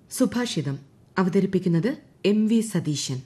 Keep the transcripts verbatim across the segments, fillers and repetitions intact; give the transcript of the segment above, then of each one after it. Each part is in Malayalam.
സുഭാഷിതം അവതരിപ്പിക്കുന്നത് M V Satheesan.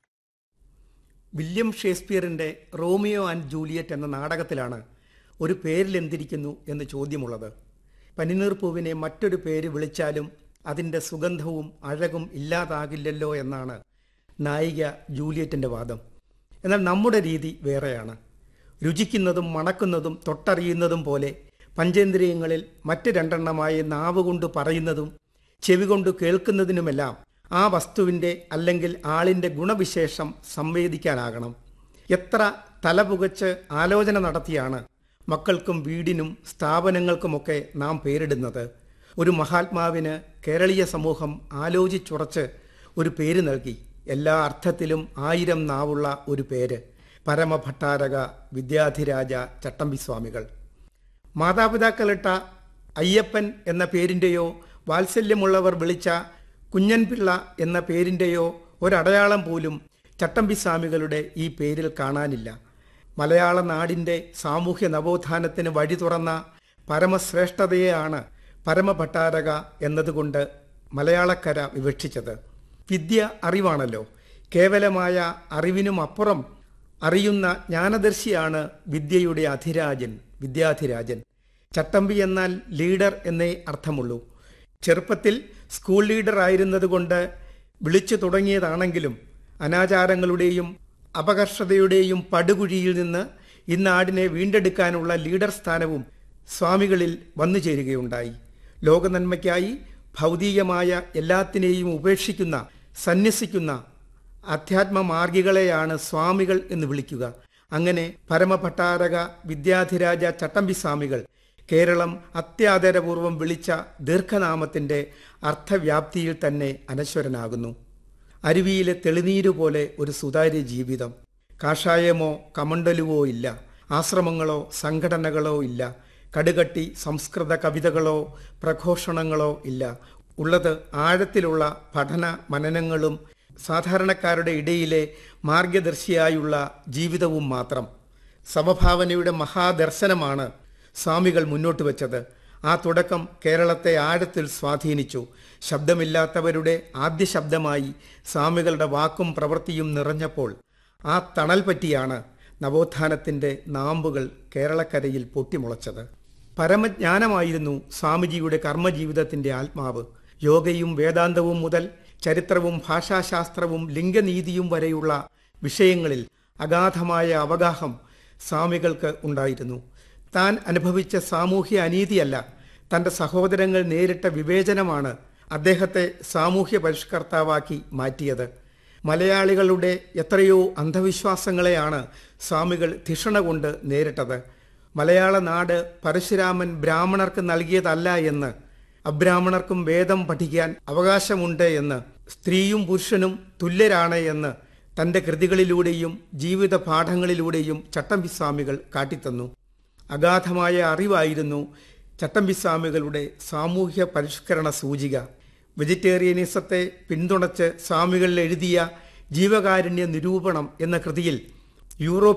William ഷേക്സ്പിയറിൻ്റെ Romeo and Juliet എന്ന നാടകത്തിലാണ് ഒരു പേരിലെന്തിരിക്കുന്നു എന്ന് ചോദ്യമുള്ളത്. പനിനീർ പൂവിനെ മറ്റൊരു പേര് വിളിച്ചാലും അതിൻ്റെ സുഗന്ധവും അഴകും ഇല്ലാതാകില്ലല്ലോ എന്നാണ് നായിക ജൂലിയറ്റിൻ്റെ വാദം. എന്നാൽ നമ്മുടെ രീതി വേറെയാണ്. രുചിക്കുന്നതും മണക്കുന്നതും തൊട്ടറിയുന്നതും പോലെ പഞ്ചേന്ദ്രിയങ്ങളിൽ മറ്റ് രണ്ടെണ്ണമായി നാവ് കൊണ്ട് പറയുന്നതും ചെവി കൊണ്ട് കേൾക്കുന്നതിനുമെല്ലാം ആ വസ്തുവിൻ്റെ അല്ലെങ്കിൽ ആളിൻ്റെ ഗുണവിശേഷം സംവേദിക്കാനാകണം. എത്ര തലപുകച്ച് ആലോചന നടത്തിയാണ് മക്കൾക്കും വീടിനും സ്ഥാപനങ്ങൾക്കുമൊക്കെ നാം പേരിടുന്നത്. ഒരു മഹാത്മാവിന് കേരളീയ സമൂഹം ആലോചിച്ചുറച്ച് ഒരു പേര് നൽകി. എല്ലാ അർത്ഥത്തിലും ആയിരം നാവുള്ള ഒരു പേര്: പരമഭട്ടാരക വിദ്യാധിരാജ ചട്ടമ്പിസ്വാമികൾ. മാതാപിതാക്കളിട്ട അയ്യപ്പൻ എന്ന പേരിൻ്റെയോ വാത്സല്യമുള്ളവർ വിളിച്ച കുഞ്ഞൻപിള്ള എന്ന പേരിൻ്റെയോ ഒരടയാളം പോലും ചട്ടമ്പിസ്വാമികളുടെ ഈ പേരിൽ കാണാനില്ല. മലയാള നാടിൻ്റെ സാമൂഹ്യ നവോത്ഥാനത്തിന് വഴി തുറന്ന പരമശ്രേഷ്ഠതയെയാണ് പരമഭട്ടാരക എന്നതുകൊണ്ട് മലയാളക്കര വിവക്ഷിച്ചത്. വിദ്യ അറിവാണല്ലോ. കേവലമായ അറിവിനുമപ്പുറം അറിയുന്ന ജ്ഞാനദർശിയാണ് വിദ്യയുടെ അധിരാജൻ, വിദ്യാധിരാജൻ. ചട്ടമ്പി എന്നാൽ ലീഡർ എന്നേ അർത്ഥമുള്ളൂ. ചെറുപ്പത്തിൽ സ്കൂൾ ലീഡർ ആയിരുന്നതുകൊണ്ട് വിളിച്ചു തുടങ്ങിയതാണെങ്കിലും അനാചാരങ്ങളുടെയും അപകർഷതയുടെയും പടുകുഴിയിൽ നിന്ന് ഇന്നാടിനെ വീണ്ടെടുക്കാനുള്ള ലീഡർ സ്ഥാനവും സ്വാമികളിൽ വന്നു ചേരുകയുണ്ടായി. ലോകനന്മയ്ക്കായി ഭൗതികമായ എല്ലാത്തിനെയും ഉപേക്ഷിക്കുന്ന, സന്യസിക്കുന്ന അധ്യാത്മമാർഗികളെയാണ് സ്വാമികൾ എന്ന് വിളിക്കുക. അങ്ങനെ പരമഭട്ടാരക വിദ്യാധിരാജ ചട്ടമ്പിസ്വാമികൾ കേരളം അത്യാദരപൂർവം വിളിച്ച ദീർഘനാമത്തിൻ്റെ അർത്ഥവ്യാപ്തിയിൽ തന്നെ അനശ്വരനാകുന്നു. അരുവിയിലെ തെളിനീരുപോലെ ഒരു സുതാര്യ ജീവിതം. കാഷായമോ കമണ്ടലുവോ ഇല്ല. ആശ്രമങ്ങളോ സംഘടനകളോ ഇല്ല. കടുകട്ടി സംസ്കൃത കവിതകളോ പ്രഘോഷണങ്ങളോ ഇല്ല. ഉള്ളത് ആഴത്തിലുള്ള പഠന മനനങ്ങളും സാധാരണക്കാരുടെ ഇടയിലെ മാർഗദർശിയായുള്ള ജീവിതവും മാത്രം. സമഭാവനയുടെ മഹാദർശനമാണ് സ്വാമികൾ മുന്നോട്ട് വച്ചത്. ആ തുടക്കം കേരളത്തെ ആഴത്തിൽ സ്വാധീനിച്ചു. ശബ്ദമില്ലാത്തവരുടെ ആദ്യ ശബ്ദമായി സ്വാമികളുടെ വാക്കും പ്രവൃത്തിയും നിറഞ്ഞപ്പോൾ ആ തണൽ പറ്റിയാണ് നവോത്ഥാനത്തിൻ്റെ നാമ്പുകൾ കേരളക്കരയിൽ പൊട്ടിമുളച്ചത്. പരമജ്ഞാനമായിരുന്നു സ്വാമിജിയുടെ കർമ്മജീവിതത്തിൻ്റെ ആത്മാവ്. യോഗയും വേദാന്തവും മുതൽ ചരിത്രവും ഭാഷാശാസ്ത്രവും ലിംഗനീതിയും വരെയുള്ള വിഷയങ്ങളിൽ അഗാധമായ അവഗാഹം സ്വാമികൾക്ക് ഉണ്ടായിരുന്നു. താൻ അനുഭവിച്ച സാമൂഹ്യ അനീതിയല്ല, തൻ്റെ സഹോദരങ്ങൾ നേരിട്ട വിവേചനമാണ് അദ്ദേഹത്തെ സാമൂഹ്യ പരിഷ്കർത്താവാക്കി മാറ്റിയത്. മലയാളികളുടെ എത്രയോ അന്ധവിശ്വാസങ്ങളെയാണ് സ്വാമികൾ ധിഷണ കൊണ്ട് നേരിട്ടത്. മലയാള നാട് പരശുരാമൻ ബ്രാഹ്മണർക്ക് നൽകിയതല്ല എന്ന്, അബ്രാഹ്മണർക്കും വേദം പഠിക്കാൻ അവകാശമുണ്ട് എന്ന്, സ്ത്രീയും പുരുഷനും തുല്യരാണ് എന്ന് തൻ്റെ കൃതികളിലൂടെയും ജീവിത പാഠങ്ങളിലൂടെയും ചട്ടമ്പിസ്വാമികൾ കാട്ടിത്തന്നു. അഗാധമായ അറിവായിരുന്നു ചട്ടമ്പിസ്വാമികളുടെ സാമൂഹ്യ പരിഷ്കരണ സൂചിക. വെജിറ്റേറിയനിസത്തെ പിന്തുണച്ച് സ്വാമികൾ എഴുതിയ ജീവകാരുണ്യ നിരൂപണം എന്ന കൃതിയിൽ യൂറോപ്യൻ